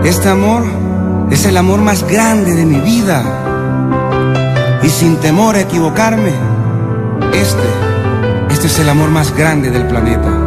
Este amor es el amor más grande de mi vida. Y sin temor a equivocarme, este es el amor más grande del planeta.